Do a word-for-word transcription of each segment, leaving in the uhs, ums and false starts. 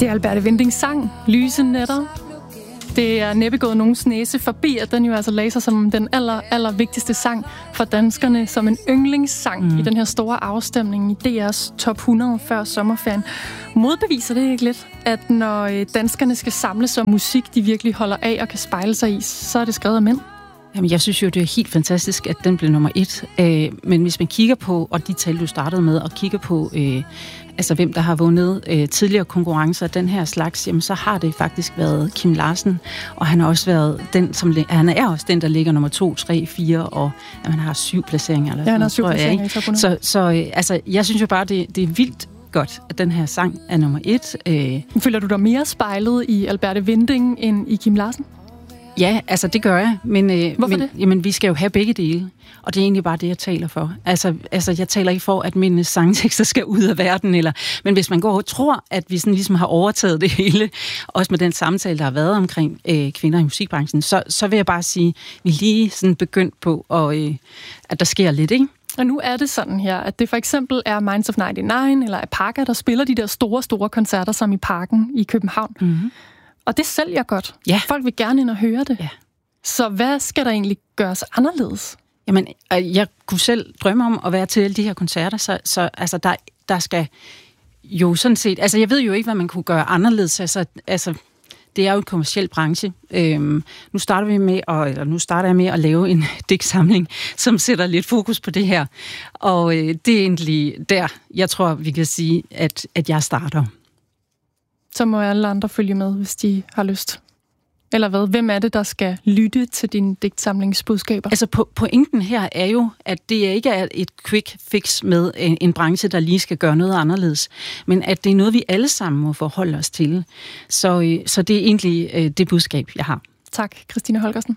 Det er Alberte Windings sang, Lyse Nætter. Det er næppe gået nogens næse forbi, at den jo altså læser som den aller, aller vigtigste sang for danskerne, som en yndlingssang mm. i den her store afstemning i D R's top hundrede før sommerferien. Modbeviser det ikke lidt, at når danskerne skal samles om musik, de virkelig holder af og kan spejle sig i, så er det skrevet af mænd? Jamen, jeg synes jo, det er helt fantastisk, at den blev nummer et. Øh, men hvis man kigger på, og de tal, du startede med, og kigger på, øh, altså hvem der har vundet øh, tidligere konkurrencer af den her slags, jamen så har det faktisk været Kim Larsen, og han har også været den, som han er også den, der ligger nummer to, tre, fire, og jamen, han har syv placeringer. Eller ja, han har syv syv placeringer i top hundrede. Så, så øh, altså, jeg synes jo bare, det, det er vildt godt, at den her sang er nummer et. Øh. Føler du dig mere spejlet i Alberte Winding end i Kim Larsen? Ja, altså det gør jeg, men, øh, Hvorfor men det? Jamen, vi skal jo have begge dele, og det er egentlig bare det, jeg taler for. Altså, altså jeg taler ikke for, at mine sangtekster skal ud af verden, eller, men hvis man går og tror, at vi sådan ligesom har overtaget det hele, også med den samtale, der har været omkring øh, kvinder i musikbranchen, så, så vil jeg bare sige, at vi lige sådan begyndt på, og, øh, at der sker lidt, ikke? Og nu er det sådan her, at det for eksempel er Minds of nioghalvfems eller Apaka, der spiller de der store, store koncerter, som i Parken i København. Mm-hmm. Og det sælger godt. Ja. Folk vil gerne ind og høre det. Ja. Så hvad skal der egentlig gøres anderledes? Jamen, jeg kunne selv drømme om at være til alle de her koncerter, så, så altså, der, der skal jo sådan set... Altså, jeg ved jo ikke, hvad man kunne gøre anderledes. Altså, altså det er jo en kommerciel branche. Øhm, nu starter vi med at, eller nu starter jeg med at lave en digtsamling, som sætter lidt fokus på det her. Og øh, det er egentlig der, jeg tror, vi kan sige, at, at jeg starter. Så må alle andre følge med, hvis de har lyst. Eller hvad? Hvem er det, der skal lytte til dine digtsamlingsbudskaber? Altså po- pointen her er jo, at det ikke er et quick fix med en, en branche, der lige skal gøre noget anderledes, men at det er noget, vi alle sammen må forholde os til. Så, øh, så det er egentlig øh, det budskab, jeg har. Tak, Christine Holgersen,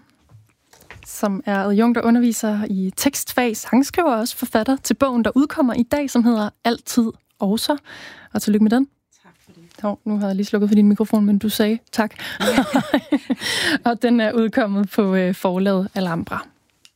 som er adjunkt og underviser i tekstfag, sangskriver og også forfatter til bogen, der udkommer i dag, som hedder Altid også. Og tillykke med den. Oh, nu har jeg lige slukket for din mikrofon, men du sagde tak. Og den er udkommet på øh, forlaget Alhambra.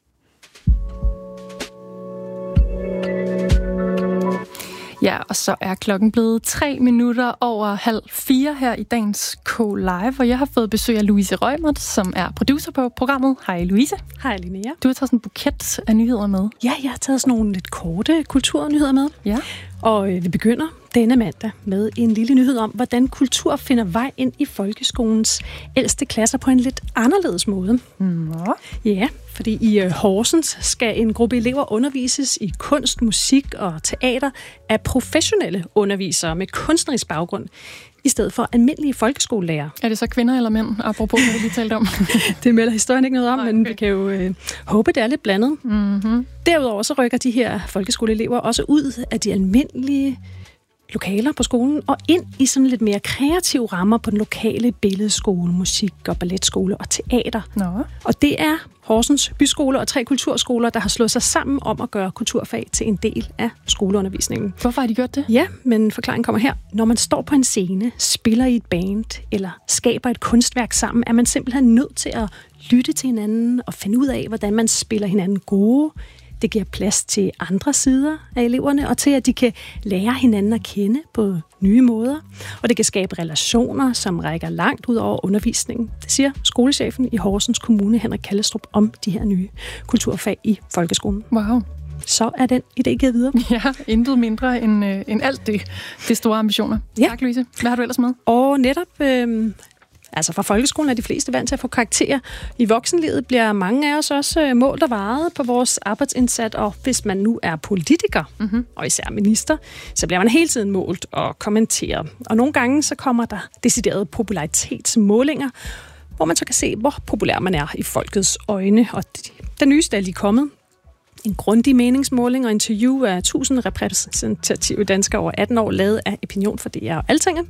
Ja, og så er klokken blevet tre minutter over halv fire her i dagens K-Live, og jeg har fået besøg af Louise Reumert, som er producer på programmet. Hej Louise. Hej Linnea. Du har taget sådan en buket af nyheder med. Ja, jeg har taget sådan nogle lidt korte kulturnyheder med. Ja. Og øh, vi begynder denne mandag med en lille nyhed om, hvordan kultur finder vej ind i folkeskolens ældste klasser på en lidt anderledes måde. Nå. Ja, fordi i øh, Horsens skal en gruppe elever undervises i kunst, musik og teater af professionelle undervisere med kunstnerisk baggrund, i stedet for almindelige folkeskolelærer. Er det så kvinder eller mænd, apropos det, vi talte om? Det melder historien ikke noget om, Nej, okay. Men vi kan jo øh, håbe, det er lidt blandet. Mm-hmm. Derudover så rykker de her folkeskoleelever også ud af de almindelige lokaler på skolen og ind i sådan lidt mere kreative rammer på den lokale billedskole, musik og balletskole og teater. Nå. Og det er Horsens Byskole og tre kulturskoler, der har slået sig sammen om at gøre kulturfag til en del af skoleundervisningen. Hvorfor har de gjort det? Ja, men forklaringen kommer her. Når man står på en scene, spiller i et band eller skaber et kunstværk sammen, er man simpelthen nødt til at lytte til hinanden og finde ud af, hvordan man spiller hinanden gode. Det giver plads til andre sider af eleverne, og til at de kan lære hinanden at kende på nye måder. Og det kan skabe relationer, som rækker langt ud over undervisningen. Det siger skolechefen i Horsens Kommune, Henrik Kallestrup, om de her nye kulturfag i folkeskolen. Wow. Så er den idé givet videre. Ja, intet mindre end, øh, end alt det. Det store ambitioner. Ja. Tak, Louise. Hvad har du ellers med? Og netop... Øh, Altså fra folkeskolen er de fleste vant til at få karakterer. I voksenlivet bliver mange af os også målt og varet på vores arbejdsindsats, og hvis man nu er politiker, mm-hmm. og især minister, så bliver man hele tiden målt og kommenteret. Og nogle gange så kommer der deciderede popularitetsmålinger, hvor man så kan se, hvor populær man er i folkets øjne. Og den nyeste er lige kommet. En grundig meningsmåling og interview af tusind repræsentative danskere over atten år, lavet af Opinion for D R og Altinget.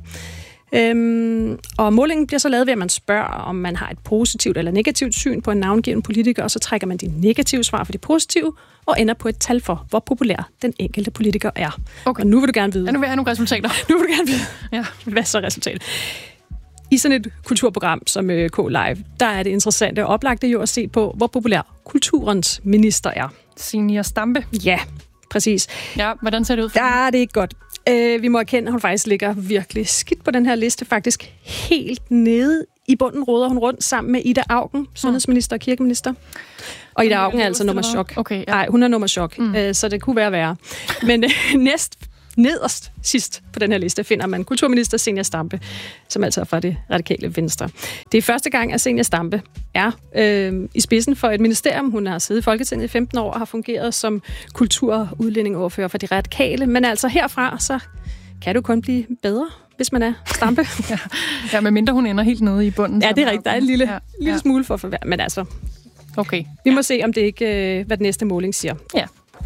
Øhm, og målingen bliver så lavet ved, at man spørger, om man har et positivt eller negativt syn på en navngiven politiker, og så trækker man de negative svar for de positive, og ender på et tal for, hvor populær den enkelte politiker er. Okay. Og nu vil du gerne vide... Ja, nu vil jeg have nogle resultater. Nu vil du gerne vide, ja. Hvad så resultatet? I sådan et kulturprogram som øh, K-Live, der er det interessante og oplagte jo at se på, hvor populær kulturens minister er. Zenia Stampe. Ja, præcis. Ja, hvordan ser det ud for Der er det ikke godt. Øh, vi må erkende, at hun faktisk ligger virkelig skidt på den her liste. Faktisk helt nede i bunden råder hun rundt sammen med Ida Auken, sundhedsminister og kirkeminister. Og Ida Auken er altså nummer chok. Okay, ja. Nej, hun er nummer chok, mm. øh, så det kunne være værre. Men øh, næst nederst sidst på den her liste finder man kulturminister Zenia Stampe, som altså er fra det radikale Venstre. Det er første gang, at Zenia Stampe er øh, i spidsen for et ministerium. Hun har siddet i Folketinget i femten år og har fungeret som kultur- og udlændingeordfører for de radikale. Men altså herfra, så kan du kun blive bedre, hvis man er Stampe. ja. ja, med mindre hun ender helt nede i bunden. Ja, det er rigtigt. Der er en lille, ja. lille ja. smule for forvær. Men altså, okay. vi må ja. se, om det ikke, hvad den næste måling siger. Ja.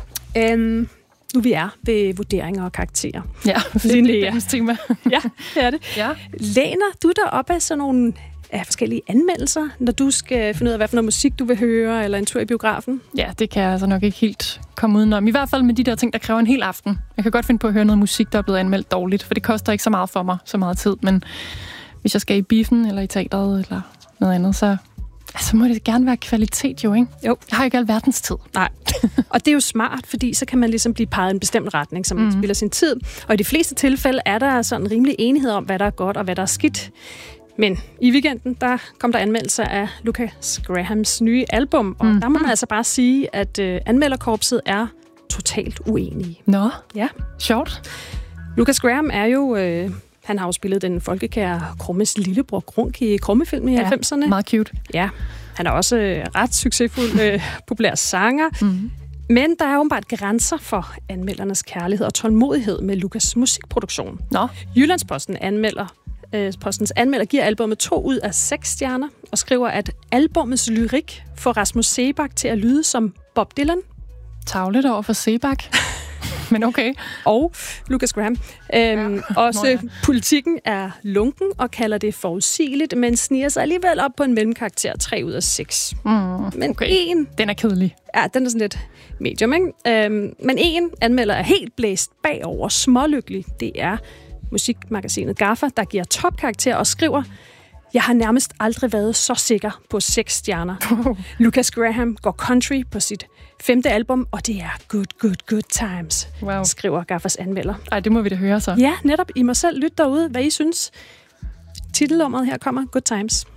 Øhm, nu vi er ved vurderinger og karakterer. Ja, det er dagens tema. ja, det er det. Ja. Læner du dig op af sådan nogle af forskellige anmeldelser, når du skal finde ud af, hvad for noget musik du vil høre, eller en tur i biografen? Ja, det kan jeg altså nok ikke helt komme udenom. I hvert fald med de der ting, der kræver en hel aften. Jeg kan godt finde på at høre noget musik, der er blevet anmeldt dårligt, for det koster ikke så meget for mig, så meget tid. Men hvis jeg skal i biffen, eller i teateret, eller noget andet, så, så må det gerne være kvalitet jo, ikke? Jo. Jeg har ikke alverdens tid. Nej. Og det er jo smart, fordi så kan man ligesom blive peget i en bestemt retning, som man mm. spiller sin tid. Og i de fleste tilfælde er der sådan rimelig enighed om, hvad der er godt og hvad der er skidt. Men i weekenden, der kom der anmeldelser af Lucas Grahams nye album, og mm. der må man altså bare sige, at øh, anmelderkorpset er totalt uenige. Nå, ja. Sjovt. Lucas Graham er jo... Øh, han har jo spillet den folkekære Krummes lillebror Grunk i Krummefilmen i ja, halvfemserne. Meget cute. Ja, han er også øh, ret succesfuld, øh, populær sanger. Mm. Men der er åbenbart grænser for anmeldernes kærlighed og tålmodighed med Lucas' musikproduktion. Nå. Jyllandsposten anmelder Postens anmelder giver albumet to ud af seks stjerner og skriver, at albumets lyrik får Rasmus Seebach til at lyde som Bob Dylan. Tavlet over for Seebach. Men okay. Og Lucas Graham. Øhm, ja. Også Nå, ja. Politikken er lunken og kalder det forudsigeligt, men sniger sig alligevel op på en mellemkarakter tre ud af seks. Mm, men okay. en... Den er kedelig. Ja, den er sådan lidt medium, ikke? Øhm, men en anmelder er helt blæst bagover, smålykkelig. Det er musikmagasinet Gaffa, der giver topkarakter og skriver, jeg har nærmest aldrig været så sikker på seks stjerner. Oh. Lucas Graham går country på sit femte album, og det er good, good, good times, wow. skriver Gaffas anmelder. Ej, det må vi da høre så. Ja, netop. I må selv lytte derude, hvad I synes. Titelnummeret her kommer, Good Times.